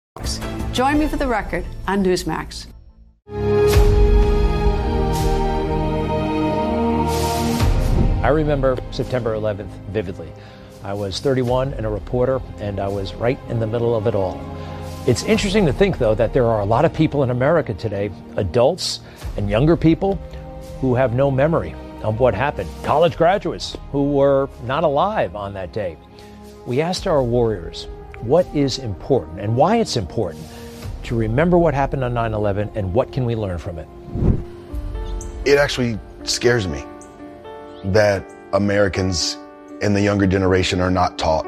Join me for the record on Newsmax. I remember September 11th vividly. I was 31 and a reporter, and I was right in the middle of it all. It's interesting to think, though, that there are a lot of people in America today, adults and younger people, who have no memory of what happened. College graduates who were not alive on that day. We asked our warriors what is important and why it's important to remember what happened on 9/11 and what can we learn from it. It actually scares me that Americans in the younger generation are not taught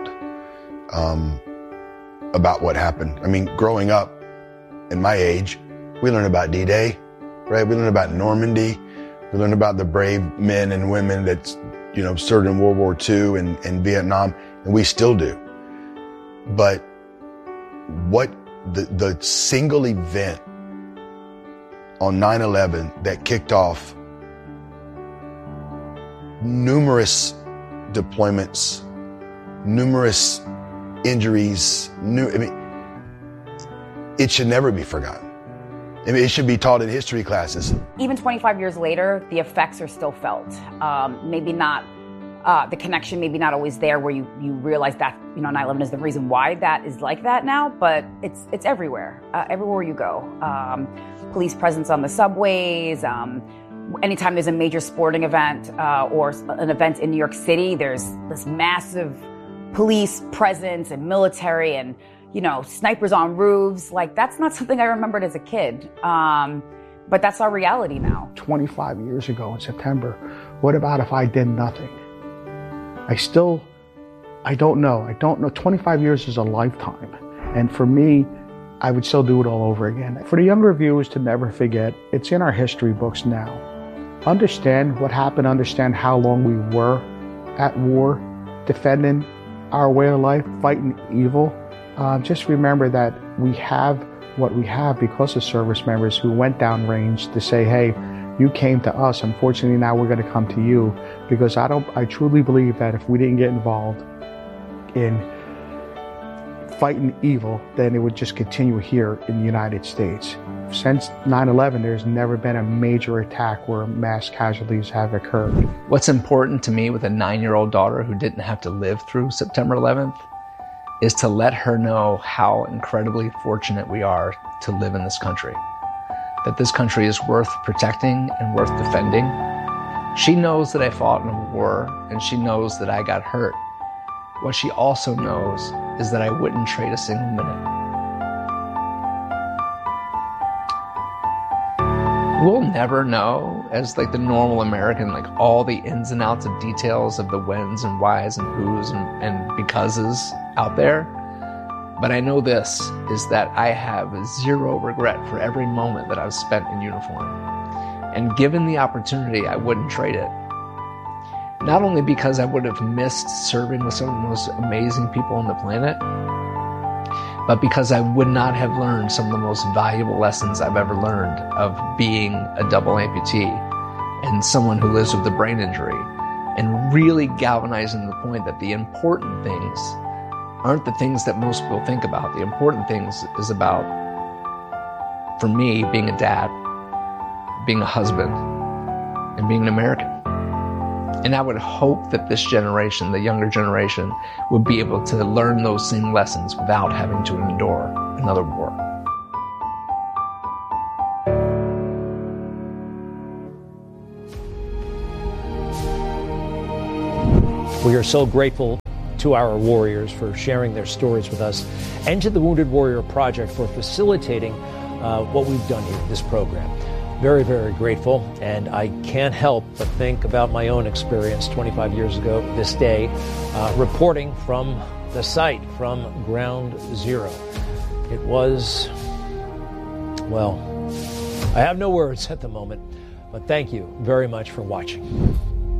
about what happened. I mean, growing up in my age, we learned about D-Day, right? We learned about Normandy. We learned about the brave men and women that, served in World War II and Vietnam, and we still do. But what the single event on 9/11 that kicked off numerous deployments, numerous injuries, it should never be forgotten. It should be taught in history classes. Even 25 years later, the effects are still felt. Maybe not, the connection maybe not always there where you realize that, 9/11 is the reason why that is like that now, but it's everywhere, everywhere you go. Police presence on the subways, anytime there's a major sporting event or an event in New York City, there's this massive police presence and military and, snipers on roofs. Like, that's not something I remembered as a kid. But that's our reality now. 25 years ago in September, what about if I did nothing? I don't know. 25 years is a lifetime. And for me, I would still do it all over again. For the younger viewers to never forget, it's in our history books now. Understand what happened, understand how long we were at war, defending our way of life, fighting evil. Just remember that we have what we have because of service members who went downrange to say, hey, you came to us. Unfortunately, now we're going to come to you. Because I truly believe that if we didn't get involved in fighting evil, then it would just continue here in the United States. Since 9/11, there's never been a major attack where mass casualties have occurred. What's important to me with a 9-year-old daughter who didn't have to live through September 11th is to let her know how incredibly fortunate we are to live in this country. That this country is worth protecting and worth defending. She knows that I fought in a war, and she knows that I got hurt. What she also knows is that I wouldn't trade a single minute. We'll never know, as like the normal American, like all the ins and outs of details of the whens and whys and whos and becauses out there. But I know this, is that I have zero regret for every moment that I've spent in uniform. And given the opportunity, I wouldn't trade it. Not only because I would have missed serving with some of the most amazing people on the planet, but because I would not have learned some of the most valuable lessons I've ever learned of being a double amputee and someone who lives with a brain injury, and really galvanizing the point that the important things aren't the things that most people think about. The important things is about, for me, being a dad, being a husband, and being an American. And I would hope that this generation, the younger generation, would be able to learn those same lessons without having to endure another war. We are so grateful to our warriors for sharing their stories with us, and to the Wounded Warrior Project for facilitating what we've done here, this program. Very, very grateful, and I can't help but think about my own experience 25 years ago this day, reporting from the site, from Ground Zero. It was, well, I have no words at the moment, but thank you very much for watching.